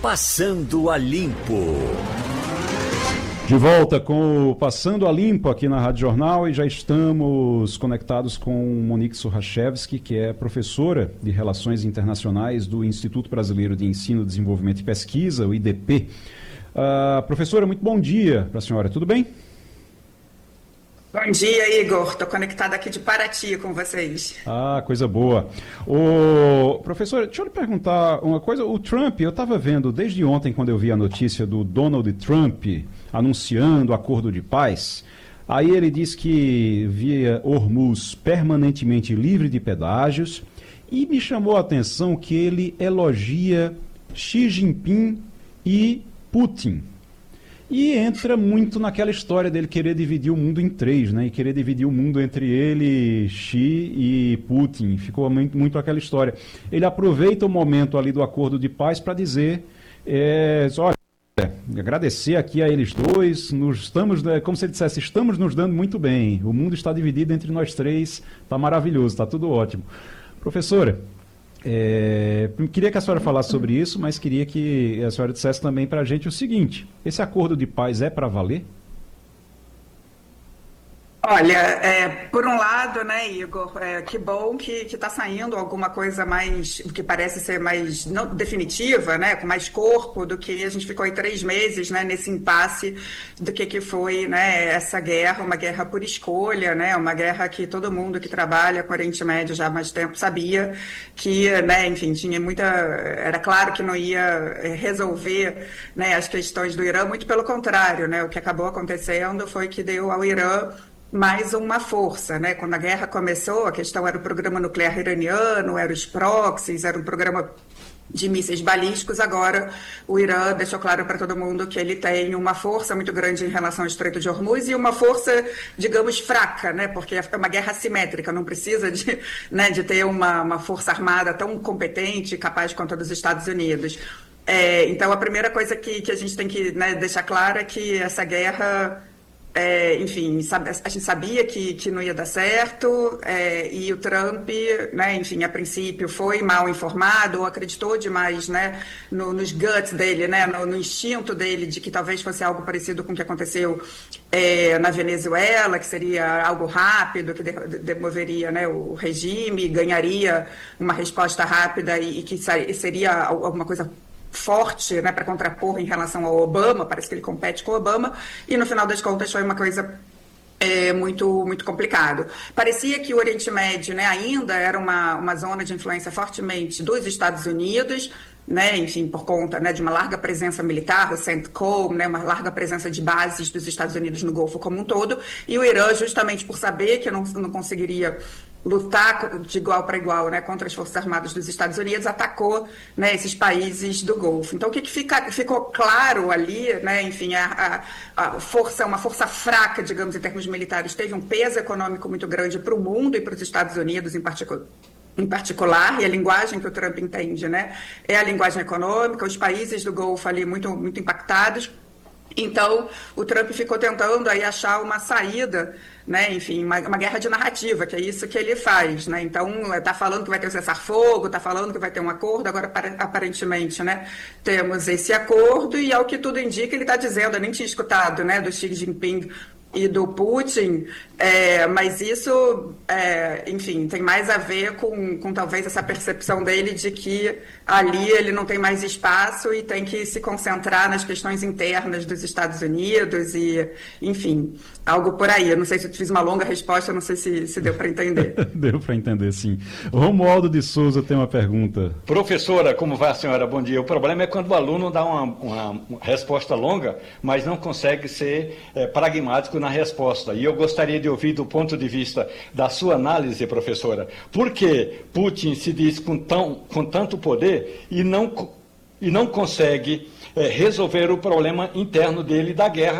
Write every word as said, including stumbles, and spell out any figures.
Passando a Limpo. De volta com o Passando a Limpo aqui na Rádio Jornal e já estamos conectados com Monique Surachevski, que é professora de Relações Internacionais do Instituto Brasileiro de Ensino, Desenvolvimento e Pesquisa, o I D P. Uh, professora, muito bom dia para a senhora, tudo bem? Bom dia, Igor. Estou conectada aqui de Paraty com vocês. Ah, coisa boa. O... Professora, deixa eu lhe perguntar uma coisa. O Trump, eu estava vendo desde ontem, quando eu vi a notícia do Donald Trump anunciando o acordo de paz, aí ele diz que via Hormuz permanentemente livre de pedágios e me chamou a atenção que ele elogia Xi Jinping e Putin. E entra muito naquela história dele querer dividir o mundo em três, né? E querer dividir o mundo entre ele, Xi e Putin. Ficou muito, muito aquela história. Ele aproveita o momento ali do acordo de paz para dizer, é, olha, agradecer aqui a eles dois, nos estamos, como se ele dissesse, estamos nos dando muito bem. O mundo está dividido entre nós três, está maravilhoso, está tudo ótimo. Professora, É, queria que a senhora falasse sobre isso, mas queria que a senhora dissesse também para a gente o seguinte: esse acordo de paz é para valer? Olha, é, por um lado, né, Igor, é, que bom que está saindo alguma coisa mais, que parece ser mais não, definitiva, né, com mais corpo do que a gente ficou aí três meses, né, nesse impasse do que, que foi, né, essa guerra, uma guerra por escolha, né, uma guerra que todo mundo que trabalha com o Oriente Médio já há mais tempo sabia que, né, enfim, tinha muita, era claro que não ia resolver, né, as questões do Irã, muito pelo contrário, né, o que acabou acontecendo foi que deu ao Irã mais uma força, né? Quando a guerra começou, a questão era o programa nuclear iraniano, eram os proxies, era um programa de mísseis balísticos. Agora o Irã deixou claro para todo mundo que ele tem uma força muito grande em relação ao Estreito de Hormuz e uma força, digamos, fraca, né? Porque é uma guerra assimétrica, não precisa de, né, de ter uma, uma força armada tão competente e capaz quanto a dos Estados Unidos. É, então a primeira coisa que, que a gente tem que, né, deixar clara é que essa guerra... É, enfim, a gente sabia que, que não ia dar certo, é, e o Trump, né, enfim, a princípio foi mal informado ou acreditou demais, né, no, nos guts dele, né, no, no instinto dele de que talvez fosse algo parecido com o que aconteceu é, na Venezuela, que seria algo rápido, que de, demoveria, né, o regime, ganharia uma resposta rápida e, e que seria alguma coisa forte, né, para contrapor em relação ao Obama. Parece que ele compete com o Obama, e no final das contas foi uma coisa é, muito, muito complicado. Parecia que o Oriente Médio, né, ainda era uma, uma zona de influência fortemente dos Estados Unidos, né, enfim, por conta, né, de uma larga presença militar, o CENTCOM, né, uma larga presença de bases dos Estados Unidos no Golfo como um todo, e o Irã, justamente por saber que não, não conseguiria lutar de igual para igual, né, contra as Forças Armadas dos Estados Unidos, atacou, né, esses países do Golfo. Então, o que, que fica, ficou claro ali, né, enfim, a, a, a força, uma força fraca, digamos, em termos militares, teve um peso econômico muito grande para o mundo e para os Estados Unidos em particular. Em particular, e a linguagem que o Trump entende, né, é a linguagem econômica, os países do Golfo ali muito, muito impactados. Então, o Trump ficou tentando aí achar uma saída, né, enfim, uma, uma guerra de narrativa, que é isso que ele faz, né? Então, está falando que vai ter um cessar-fogo, está falando que vai ter um acordo, agora, aparentemente, né, temos esse acordo, e ao que tudo indica, ele está dizendo, eu nem tinha escutado, né, do Xi Jinping e do Putin, é, mas isso, é, enfim, tem mais a ver com, com talvez essa percepção dele de que ali ele não tem mais espaço e tem que se concentrar nas questões internas dos Estados Unidos e, enfim, algo por aí. Eu não sei se eu fiz uma longa resposta, não sei se, se deu para entender. Deu para entender, sim. Romualdo de Souza tem uma pergunta. Professora, como vai a senhora? Bom dia. O problema é quando o aluno dá uma, uma resposta longa, mas não consegue ser é, pragmático na resposta. E eu gostaria de ouvir do ponto de vista da sua análise, professora, por que Putin se diz com, tão, com tanto poder e não, e não consegue é, resolver o problema interno dele da guerra